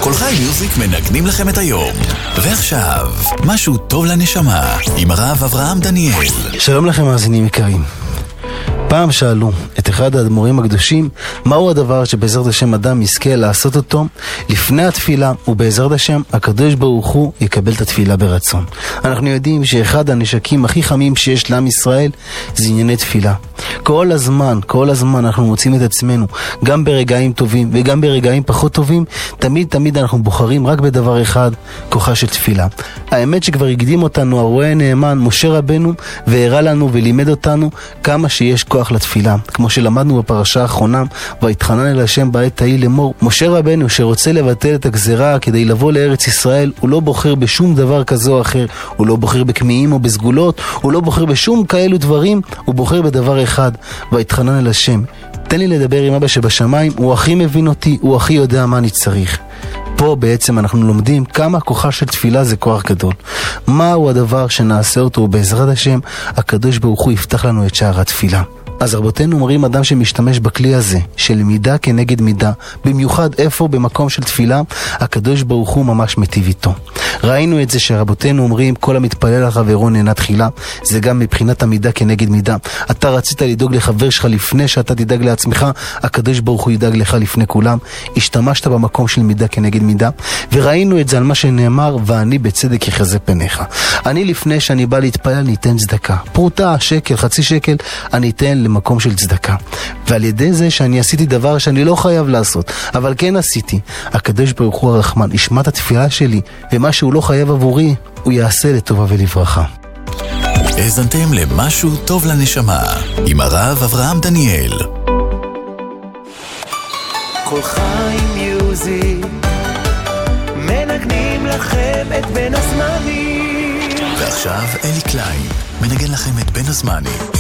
כל חי מיוזיק מנגנים לכם את היום. ועכשיו, משהו טוב לנשמה, עם הרב אברהם דניאל. שלום לכם מאזינים יקרים. פעם שאלו את אחד האדמו"רים הקדושים מהו הדבר שבעזרת השם אדם יזכה לעשות אותו לפני התפילה, ובעזרת השם הקדוש ברוך הוא יקבל את התפילה ברצון. אנחנו יודעים שאחד הנשקים הכי חמים שיש לעם ישראל זה ענייני תפילה. כל הזמן אנחנו מוצאים את עצמנו, גם ברגעים טובים וגם ברגעים פחות טובים, תמיד אנחנו בוחרים רק בדבר אחד, כוחה של תפילה. האמת שכבר הקדים אותנו הרועה הנאמן משה רבנו, והראה לנו ולימד אותנו כמה שיש כוח לתפילה. כמו שלמדנו בפרשה האחרונה, ויתחנן אל השם בעת ההיא לאמור. משה רבנו שרוצה לבטל את הגזרה כדי לבוא לארץ ישראל, הוא לא בוחר בשום דבר כזה או אחר, הוא לא בוחר בכמיעים או בסגולות, הוא לא בוחר בשום כאלו דברים, הוא בוחר בדבר אחד, ויתחנן אל השם. תן לי לדבר עם אבא שבשמיים, הוא הכי מבין אותי, הוא הכי יודע מה אני צריך. פה בעצם אנחנו לומדים כמה כוחה של תפילה זה כוח גדול. מהו הדבר שנעשה אותו, ובעזרת השם הקדוש ברוך הוא יפתח לנו את שער התפילה. אז רבותינו אומרים, אדם שמשתמש בכלי הזה של מידה כנגד מידה, במיוחד איפה במקום של תפילה, הקדוש ברוך הוא ממש מטיב איתו. ראינו את זה שרבותינו אומרים, כל המתפלל לחברו נהנה תחילה. זה גם מבחינת המידה כנגד מידה. אתה רצית לדאוג לחבר שלך לפני שאתה תדאג לעצמך, הקדוש ברוך הוא ידאג לך לפני כולם. השתמשת במקום של מידה כנגד מידה, וראינו את זה על מה שנאמר, ואני בצדק יחזה פניך. אני לפני שאני בא להתפלל אני אתן צדקה, פרוטה, שקל, חצי שקל, אני אתן למקום של צדקה. ועל ידי זה שאני עשיתי דבר שאני לא חייב לעשות, אבל כן עשיתי, הקדוש ברוך הוא הרחמן ישמע את התפילה שלי, ומה שהוא לא חייב עבורי הוא יעשה לטובה ולברכה. האזנתם למשהו טוב לנשמה עם הרב אברהם דניאל. כל חי מיוזיק מנגנים לכם את בין הזמנים. ועכשיו אלי קליין מנגן לכם את בין הזמנים.